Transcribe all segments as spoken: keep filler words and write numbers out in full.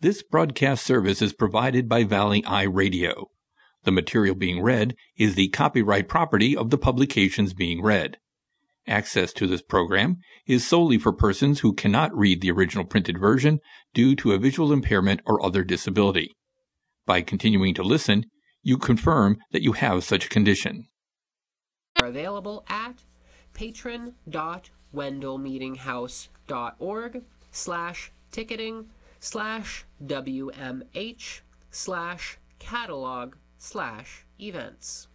This broadcast service is provided by Valley Eye Radio. The material being read is the copyright property of the publications being read. Access to this program is solely for persons who cannot read the original printed version due to a visual impairment or other disability. By continuing to listen, you confirm that you have such a condition. Are available at patron.wendellmeetinghouse.org slash ticketing slash WMH slash catalog slash events.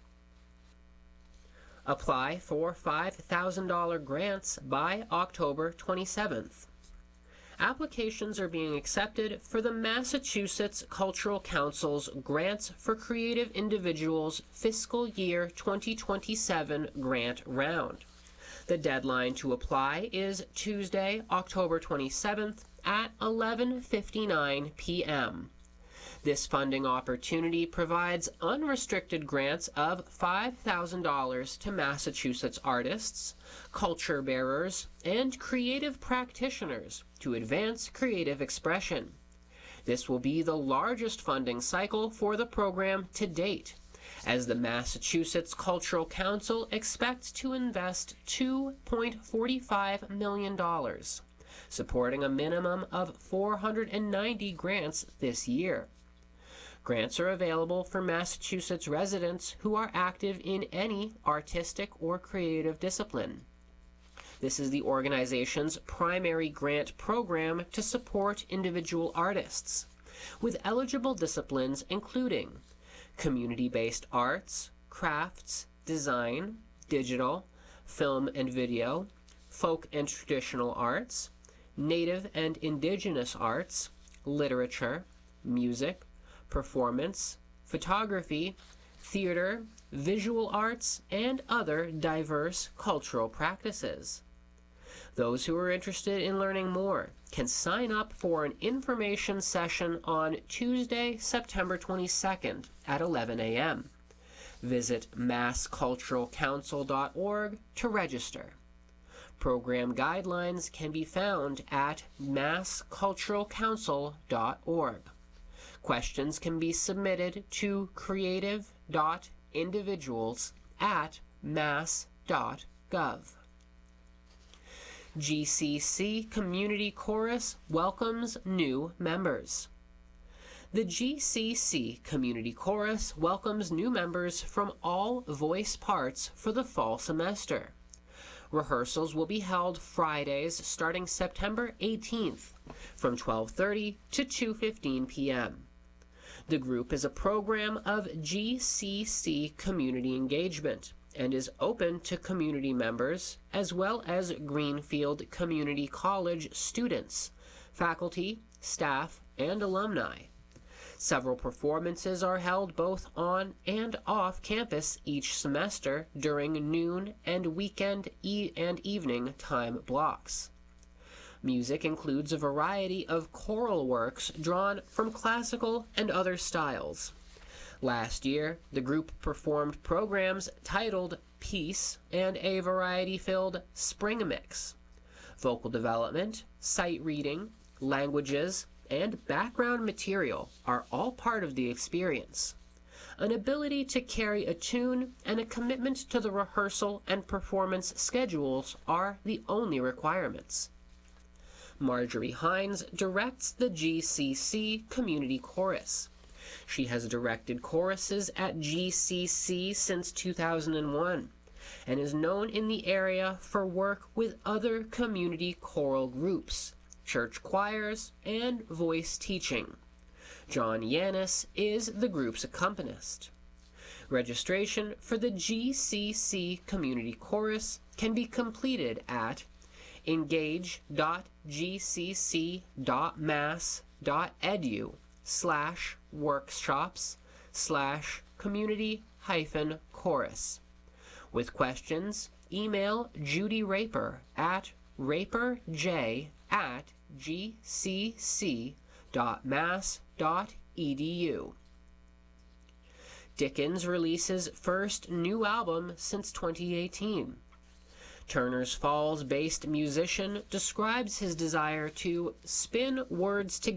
Apply for five thousand dollars grants by October twenty-seventh. Applications are being accepted for the Massachusetts Cultural Council's Grants for Creative Individuals Fiscal Year twenty twenty-seven grant round. The deadline to apply is Tuesday, October twenty-seventh at eleven fifty-nine p m This funding opportunity provides unrestricted grants of five thousand dollars to Massachusetts artists, culture bearers, and creative practitioners to advance creative expression. This will be the largest funding cycle for the program to date, as the Massachusetts Cultural Council expects to invest two point four five million dollars, supporting a minimum of four hundred ninety grants this year. Grants are available for Massachusetts residents who are active in any artistic or creative discipline. This is the organization's primary grant program to support individual artists, with eligible disciplines including community-based arts, crafts, design, digital, film and video, folk and traditional arts, native and indigenous arts, literature, music, performance, photography, theater, visual arts, and other diverse cultural practices. Those who are interested in learning more can sign up for an information session on Tuesday, September twenty-second at eleven a m Visit mass cultural council dot org to register. Program guidelines can be found at mass cultural council dot org. Questions can be submitted to creative.individuals at mass dot gov. G C C Community Chorus welcomes new members. The G C C Community Chorus welcomes new members from all voice parts for the fall semester. Rehearsals will be held Fridays starting September eighteenth from twelve thirty to two fifteen p m The group is a program of G C C community engagement and is open to community members as well as Greenfield Community College students, faculty, staff, and alumni. Several performances are held both on and off campus each semester during noon and weekend e- and evening time blocks. Music includes a variety of choral works drawn from classical and other styles. Last year, the group performed programs titled Peace and a variety-filled Spring Mix. Vocal development, sight reading, languages, and background material are all part of the experience. An ability to carry a tune and a commitment to the rehearsal and performance schedules are the only requirements. Marjorie Hines directs the G C C Community Chorus. She has directed choruses at G C C since two thousand one and is known in the area for work with other community choral groups, church choirs, and voice teaching. John Yanis is the group's accompanist. Registration for the G C C Community Chorus can be completed at engage.gcc.mass.edu slash workshops slash community hyphen chorus. With questions, email Judy Raper at raperj at gcc.mass.edu. Dickens releases first new album since twenty eighteen. Turners Falls-based musician describes his desire to spin words together